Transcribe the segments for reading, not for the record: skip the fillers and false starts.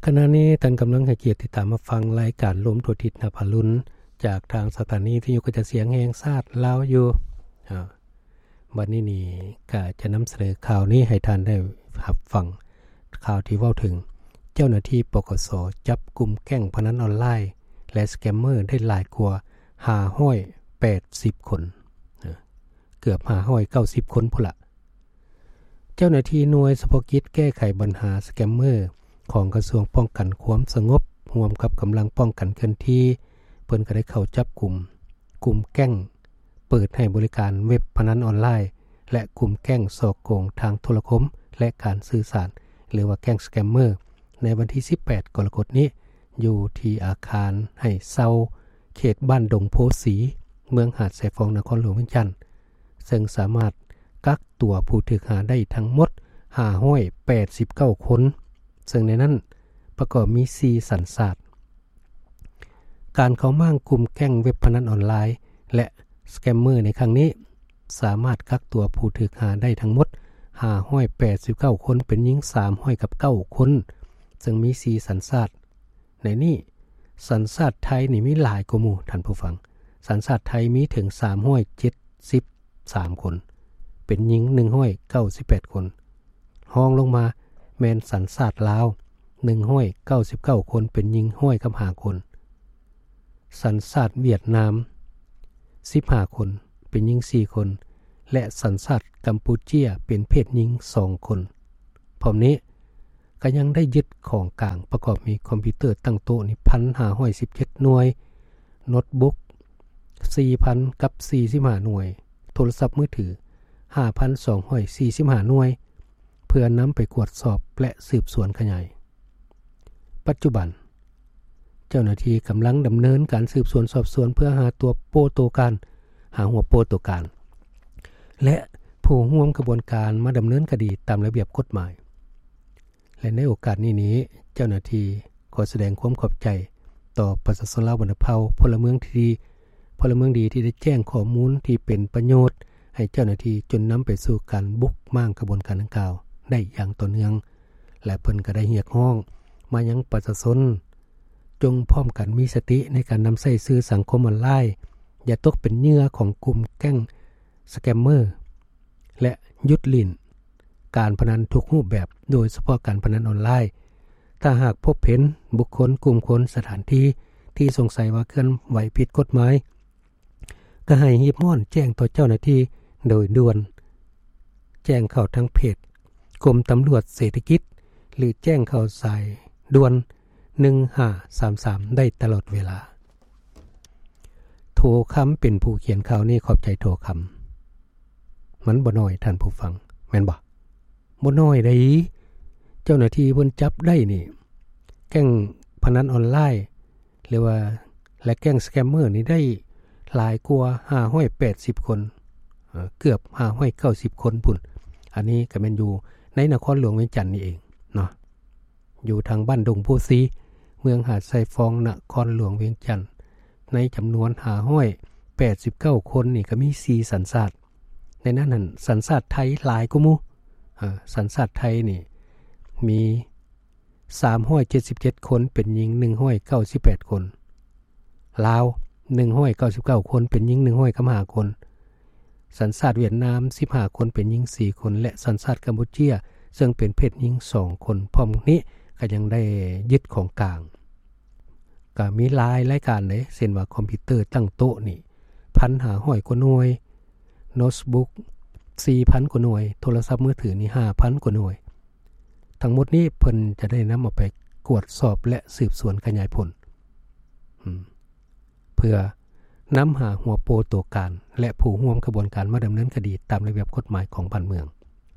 ขณะนี้ท่านกำลังให้เกียรติติดตามมาฟังรายการลมทั่วทิศนภาลุนจากทางสถานีที่อยู่กระจายเสียงแห่งชาติลาวอยู่วันนี้นี่ก็จะนำเสนอข่าวนี้ให้ท่านได้รับฟังข่าวที่เว้าถึงเจ้าหน้าที่ปกส.จับกุมแก๊งพนันออนไลน์และสแกมเมอร์ได้หลายกว่า580คนเกือบ590คนพุ่นละเจ้าหน้าที่หน่วยเฉพาะกิจแก้ไขปัญหาสแกมเมอร์ของกระทรวงป้องกันความสงบร่วมกับกำลังป้องกันเคลื่อนที่เพิ่นก็ได้เข้าจับกลุ่มแก๊งเปิดให้บริการเว็บพนันออนไลน์และกลุ่มแก๊งฉ้อโกงทางโทรคมและการสื่อสารหรือว่าแก๊งสแกมเมอร์ในวันที่18กรกฎาคมนี้อยู่ที่อาคารให้เซาเขตบ้านดงโพสีเมืองหาดสายฟองนครหลวงเวียงจันทน์ซึ่งสามารถกักตัวผู้ถูกหาได้ทั้งหมด589คนซึ่งในนั้นประกอบมี4สัญชาติการเข้ามั่งกลุ่มแก๊งเว็บพนันออนไลน์และสแกมเมอร์ในครั้งนี้สามารถกักตัวผู้ถูกหาได้ทั้งหมด589คนเป็นหญิง309คนซึ่งมี4สัญชาติในนี้สัญชาติไทยนี่มีหลายกว่าหมู่ท่านผู้ฟังสัญชาติไทยมีถึง373คนเป็นหญิง198คนรองลงมาแม่นสัญชาติลาว199คนเป็นหญิง105คนสัญชาติเวียดนาม15คนเป็นหญิง4คนและสัญชาติกัมพูเชียเป็นเพศหญิง2คนพร้อมนี้ก็ยังได้ยึดของกลางประกอบมีคอมพิวเตอร์ตั้งโต๊ะนี่ 1,517 หน่วยโน้ตบุ๊ก 4,000 กับ45หน่วยโทรศัพท์มือถือ 5,245 หน่วยเพื่อนำไปตรวจสอบและสืบสวนขยายปัจจุบันเจ้าหน้าที่กำลังดำเนินการสืบสวนสอบสวนเพื่อหาตัวโปโตการหาหัวโปโตการและผู้ร่วมกระบวนการมาดำเนินคดีตามระเบียบกฎหมายและในโอกาสนี้เจ้าหน้าที่ขอแสดงความขอบใจต่อประชาชนลาวบรรพเผ่าพลเมืองดีที่ได้แจ้งข้อมูลที่เป็นประโยชน์ให้เจ้าหน้าที่จนนำไปสู่การบุกม่างกระบวนการดังกล่าวได้อย่างต่อเนื่องและเพิ่นก็ได้เรียกร้องมายังประชาชนจงพร้อมกันมีสติในการนำใช้สื่อสังคมออนไลน์อย่าตกเป็นเหยื่อของกลุ่มแก๊งสแกมเมอร์และยุดลิ้นการพนันทุกรูปแบบโดยเฉพาะการพนันออนไลน์ถ้าหากพบเห็นบุคคลกลุ่มคนสถานที่ที่สงสัยว่าเคลื่อนไหวผิดกฎหมายก็ให้รีบร้อนแจ้งต่อเจ้าหน้าที่โดยด่วนแจ้งเข้าทางเพจกรมตำรวจเศรษฐกิจหรือแจ้งเข้าสายด่วน1533ได้ตลอดเวลาโทคำเป็นผู้เขียนข่าวนี้ขอบใจโทคำมันบ่น้อยท่านผู้ฟังแม่นบ่น้อยได้เจ้าหน้าที่เพิ่นจับได้นี่แก๊งพนันออนไลน์หรือว่าและแก๊งสแกมเมอร์นี่ได้หลายกว่า580คนเกือบ590คนพุ่นอันนี้ก็แม่นอยู่ในนครหลวงเวียงจันทน์นี่เองเนาะอยู่ทางบ้านดงโพสีเมืองหาดทรายฟองนครหลวงเวียงจันทน์ในจำนวน589คนนี่ก็มี4สัญชาติในนั้นนั่นสัญชาติไทยหลายกว่าหมู่สัญชาติไทยนี่มี377คนเป็นหญิง198คนลาว199คนเป็นหญิง105คนสัญชาติเวียดนาม15คนเป็นหญิง4คนและสัญชาติกัมพูเชียซึ่งเป็นเพศหญิง2คนพร้อมนี้ก็ยังได้ยึดของกลางก็มีหลายรายการเลยเช่นว่าคอมพิวเตอร์ตั้งโต๊ะนี่ 1,500 กว่าหน่วยโน้ตบุ๊ก 4,000 กว่าหน่วยโทรศัพท์มือถือนี่ 5,000 กว่าหน่วยทั้งหมดนี้เพิ่นจะได้นำเอาไปตรวจสอบและสืบสวนขยายผลเพื่อนำหาหัวโปโตการและผู้ร่วมกระบวนการมาดำเนินคดีตามระเบียบกฎหมายของบ้านเมือง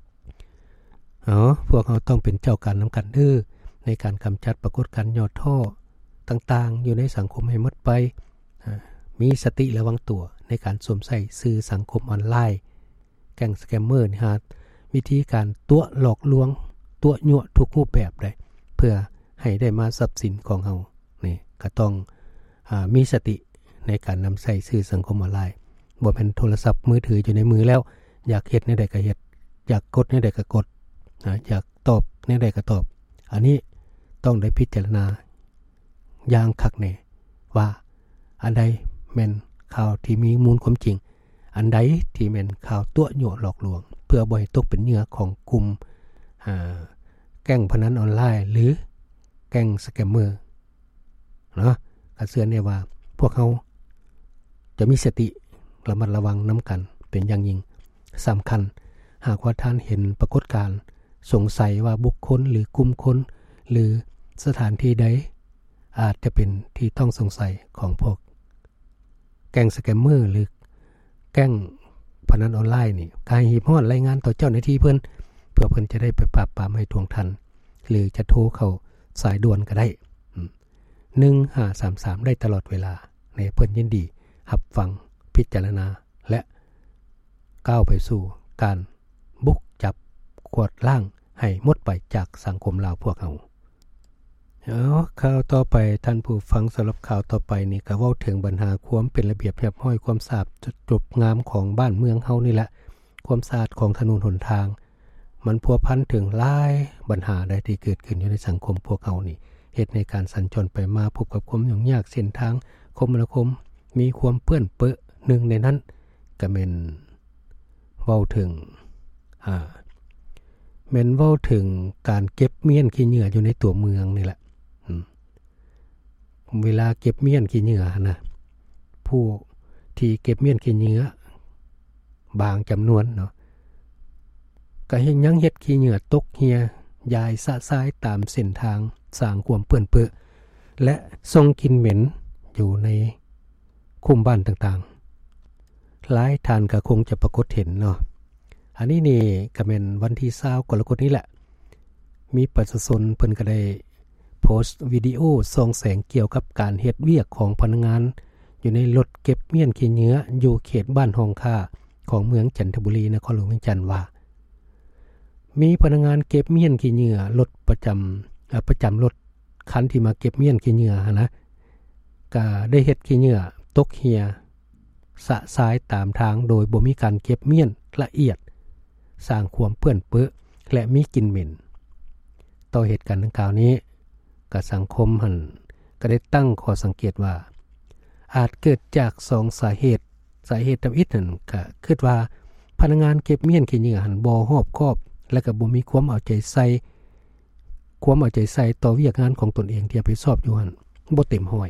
พวกเราต้องเป็นเจ้าการนำกันในการกำจัดปรากฏการณ์ย่อท่อต่างๆอยู่ในสังคมให้หมดไปมีสติระวังตัวในการสวมใส่สื่อสังคมออนไลน์แก๊งสแกมเมอร์นี่ฮะวิธีการตัวหลอกลวงตัวยั่วทุกรูปแบบได้เพื่อให้ได้มาทรัพย์สินของเรานี่ก็ต้องมีสติในการนำใส่สื่อสังคมออนไลน์บ่แม่นโทรศัพท์มือถืออยู่ในมือแล้วอยากเฮ็ดในใดก็เฮ็ดอยากกดในใดก็กดอยากตอบในใดก็ตอบอันนี้ต้องได้พิจารณาอย่างคักแน่ว่าอันใดแม่นข่าวที่มีมูลความจริงอันใดที่แม่นข่าวตัวยั่วหลอกลวงเพื่อบ่ให้ตกเป็นเหยื่อของกลุ่มแก๊งพนันออนไลน์หรือแก๊งสแกมเมอร์เนาะก็เชื่อแน่ว่าพวกเขาจะมีสติระมัดระวังนำกันเป็นอย่างยิ่งสำคัญหากว่าท่านเห็นปรากฏการณ์สงสัยว่าบุคคลหรือกลุ่มคนหรือสถานที่ใดอาจจะเป็นที่ต้องสงสัยของพวกแก๊งสแกมเมอร์หรือแก๊งพนันออนไลน์นี่กายหีบฮอดรายงานต่อเจ้าหน้าที่เพื่อเพิ่นจะได้ไปปราบปรามให้ทวงทันหรือจะโทรเข้าสายด่วนก็ได้1533ได้ตลอดเวลาในเพิ่นยินดีรับฟังพิจารณาและก้าวไปสู่การบุกจับกวาดล้างให้หมดไปจากสังคมลาวพวกเราข่าวต่อไปท่านผู้ฟังสำหรับข่าวต่อไปนี่ก็เว้าถึงปัญหาความเป็นระเบียบเรียบร้อยความสะอาดจบงามของบ้านเมืองเฮานี่แหละความสะอาดของถนนหนทางมันพัวพันถึงหลายปัญหาใดที่เกิดขึ้นอยู่ในสังคมพวกเฮานี่เหตุในการสัญจรไปมาพบกับความยุ่งยากเส้นทางคมนาคมมีความเปื้อนเปื้อหนึ่งในนั้นก็แม่นเว้าถึงแม่นเว้าถึงการเก็บเมียนขี้เหงื่ออยู่ในตัวเมืองนี่แหละเวลาเก็บเมียนขี้เหงื่อนะผู้ที่เก็บเมียนขี้เหงื่อบางจำนวนเนาะก็ยังเฮ็ดขี้เหงื่อตกเหียยายสะซ้ายตามเส้นทางสร้างความเปื้อนเปื้อและส่งกลิ่นเหม็นอยู่ในคุมบ้านต่างๆหลายท่านก็คงจะปรากฏเห็นเนาะอันนี้นี่ก็เป็นวันที่20กรกฎาคมนี้แหละมีประชาชนเพิ่นก็ได้โพสต์วิดีโอส่องแสงเกี่ยวกับการเฮ็ดเวียกของพนักงานอยู่ในรถเก็บเมียนขี้เหงื่ออยู่เขตบ้านห้องค่าของเมืองจันทบุรีนครหลวงเวียงจันทน์ว่ามีพนักงานเก็บเมียนขี้เหงื่อรถประจำรถคันที่มาเก็บเมียนขี้เหงื่อนะก็ได้เฮ็ดขี้เหงื่อตกเหียสะซ้ายตามทางโดยบ่มีการเก็บเมียนละเอียดสร้างความเปื้อนเปื้อและมีกลิ่นเหม็นต่อเหตุการณ์ดังกล่าวนี้กับสังคมก็ได้ตั้งข้อสังเกตว่าอาจเกิดจาก2สาเหตุตามอิฐนั่นก็คิดว่าพนักงานเก็บเมียนขี้เหงื่อบ่รอบคอบและก็บ่มีความเอาใจใส่ต่อเวียกงานของตนเองที่ไปสอบอยู่บ่เต็มห้อย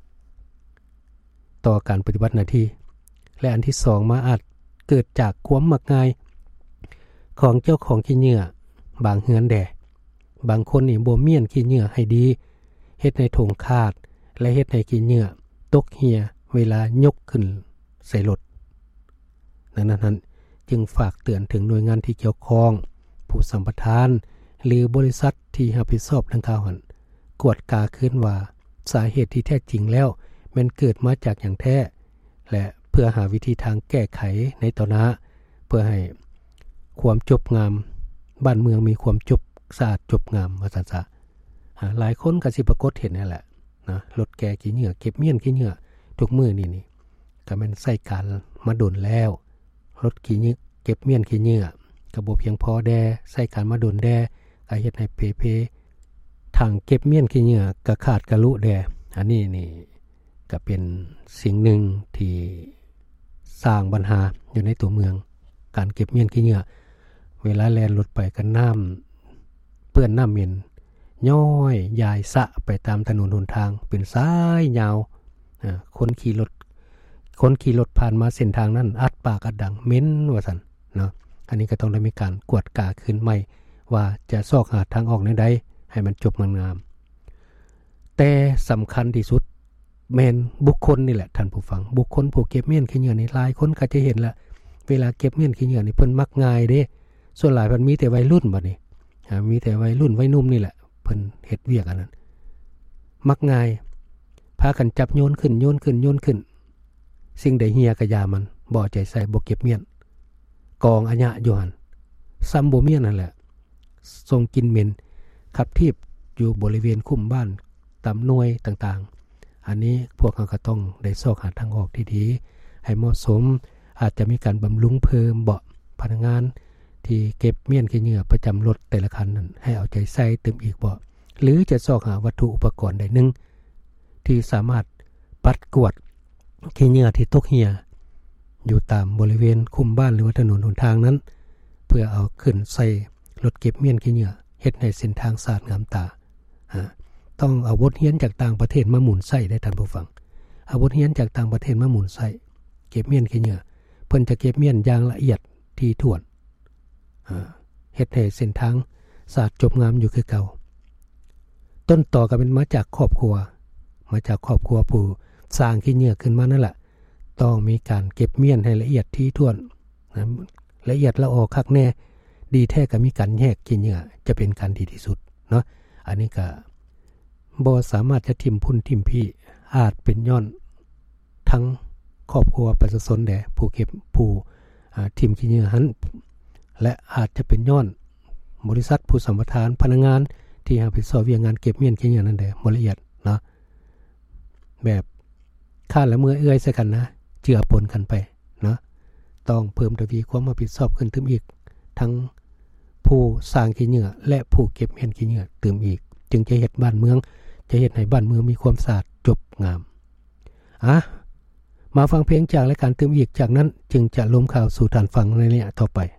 ต่อการปฏิบัติหน้าที่และอันที่2มาอาจเกิดจากความมักง่ายของเจ้าของขี้เหงื่อบางเฮือนแด่บางคนนี่บ่เมียนขี้เหงื่อให้ดีเฮ็ดในโถงคาดและเฮ็ดให้ขี้เหงื่อตกเหียเวลายกขึ้นใส่รถดังนั้นจึงฝากเตือนถึงหน่วยงานที่เกี่ยวข้องผู้สัมปทานหรือบริษัทที่รับผิดชอบดังกล่าวกวดกาขึ้นว่าสาเหตุที่แท้จริงแล้วมันเกิดมาจากอย่างแท้และเพื่อหาวิธีทางแก้ไขในต่อหน้าเพื่อให้ความจบงามบ้านเมืองมีความจบสะอาดจบงามว่าซั่นซะหลายคนก็สิปรากฏเห็นนั่นแหละนะรถแก่ขี้เหงื่อเก็บเมียนขี้เหงื่อทุกมื้อนี่ก็แม่นใช้การมาดนแล้วรถขี้เหงื่อเก็บเมียนขี้เหงื่อก็บ่เพียงพอแดใช้การมาดนแดก็เฮ็ดให้เพทางเก็บเมียนขี้เหงื่อก็ขาดกะลุแดอันนี้นี่ก็เป็นสิ่งหนึ่งที่สร้างปัญหาอยู่ในตัวเมืองการเก็บเมียนขี้เหงื่อเวลาแล่นรถไปก็น้ำเปื้อนน้ำเหม็นย้อยยายสะไปตามถนนหนทางเป็นสายยาวคนขี่รถผ่านมาเส้นทางนั้นอัดปากอัดดังเหม็นว่าซั่นเนาะอันนี้ก็ต้องได้มีการกวดกาขึ้นใหม่ว่าจะซอกหาทางออกในใดให้มันจบงามๆแต่สำคัญที่สุดแม่นบุคคลนี่แหละท่านผู้ฟังบุคคลผู้เก็บเมียนขี้เหงื่อนี่หลายคนก็จะเห็นละเวลาเก็บเมียนขี้เหงื่อนี่เพิ่นมักง่ายเด้ส่วนหลายมันมีแต่วัยรุ่นบัดนี้มีแต่วัยรุ่นวัยหนุ่มนี่แหละเพิ่นเฮ็ดเวียกอันนั้นมักง่ายพากันจับโยนขึ้นสิ่งใดเหียก็ยามันบ่ใจใส่บ่เก็บเมียนกองอัญะอยู่หั่นซ้ำบ่เมียนนั่นแหละส่งกลิ่นเหม็นขับทีบอยู่บริเวณคุ้มบ้านตามหน่วยต่างๆอันนี้พวกเขาก็ต้องได้ซอกหาทางออกที่ดีให้เหมาะสมอาจจะมีการบำรุงเพิ่มเบาะพนักงานที่เก็บเมียนขี้เหงื่อประจำรถแต่ละคันนั้นให้เอาใจใส่เติมอีกเบาะหรือจะซอกหาวัตถุอุปกรณ์ใดหนึ่งที่สามารถปัดกวาดขี้เหงื่อที่ตกเหี่ยอยู่ตามบริเวณคุมบ้านหรือว่าถนนหนทางนั้นเพื่อเอาขึ้นใส่รถเก็บเมียนขี้เหงื่อเฮ็ดให้เส้นทางสะอาดงามตาต้องเอาบทเรียนจากต่างประเทศมาหมุนใส่ได้ท่านผู้ฟังเอาบทเรียนจากต่างประเทศมาหมุนใส่เก็บเมียนขี้เหงื่อเพิ่นจะเก็บเมียนอย่างละเอียดที่ถ้วนเฮ็ดให้เส้นทางสะอาดจบงามอยู่คือเก่าต้นต่อก็เป็นมาจากครอบครัวผู้สร้างขี้เหงื่อขึ้นมานั่นแหละต้องมีการเก็บเมียนให้ละเอียดที่ถ้วนละเอียดละออคักแน่ดีแท้ก็มีการแยกขี้เหงื่อจะเป็นการดีที่สุดเนาะอันนี้ก็บ่สามารถจะทิ่มพุ่นทิ่มพี่อาจเป็นย้อนทั้งครอบครัวประชาชนแด่ผู้เก็บผู้ทิ่มขี้เหงื่อหันและอาจจะเป็นย้อนบริษัทผู้สัมปทานพนักงานที่รับผิดชอบเรื่องงานเก็บเมียนขี้เหงื่อนั่นแหละบ่ละเอียดเนาะแบบข้านและมือเอื้อยใส่กันนะเจือปนกันไปเนาะต้องเพิ่มทวีความรับผิดชอบขึ้นเติมอีกทั้งผู้สร้างขี้เหงื่อและผู้เก็บเมียนขี้เหงื่อเติมอีกจึงจะเฮ็ดบ้านเมืองจะเฮ็ดให้บ้านเมืองมีความสะอาดจบงามมาฟังเพลงจากรายการเติมอีกจากนั้นจึงจะล้มข่าวสู่ฐานฟังในระยะต่อไป